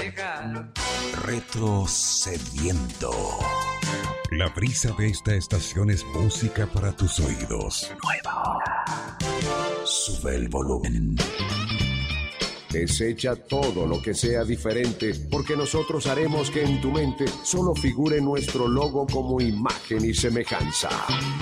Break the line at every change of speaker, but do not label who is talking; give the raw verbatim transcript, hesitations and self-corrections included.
dejar.
Retrocediendo. La brisa de esta estación es música para tus oídos. Nueva hora. Sube el volumen.
Desecha todo lo que sea diferente, porque nosotros haremos que en tu mente solo figure nuestro logo como imagen y semejanza.